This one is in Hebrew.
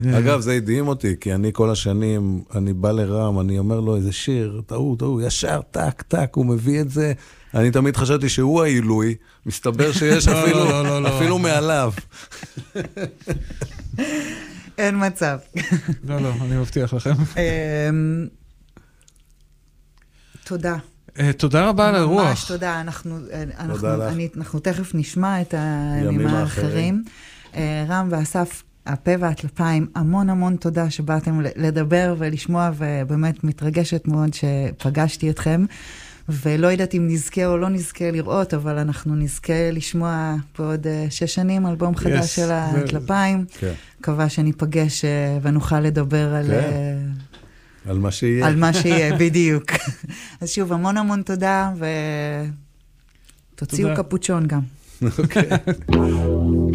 אגב, זה הדהים אותי, כי אני כל השנים, אני בא לרם, אני אומר לו איזה שיר, טעו, ישר, טק, טק, הוא מביא את זה. אני תמיד חשבתי שהוא העילוי, מסתבר שיש אפילו מעליו. אין מצב. לא, אני מבטיח לכם. תודה. תודה רבה על הרוח. ממש תודה. אנחנו תכף נשמע את הימים האחרים. רם ואסף, הפה והטלפיים, המון המון תודה שבאתם לדבר ולשמוע, ובאמת מתרגשת מאוד שפגשתי אתכם. ולא יודעת אם נזכה או לא נזכה לראות, אבל אנחנו נזכה לשמוע פה עוד 6 שנים אלבום חדש של הטלפיים. מקווה שניפגש ונוכל לדבר על מה שיהיה. על מה שיהיה, בדיוק. אז שוב, המון המון תודה, ותוציאו קפוצ'ון גם. אוקיי.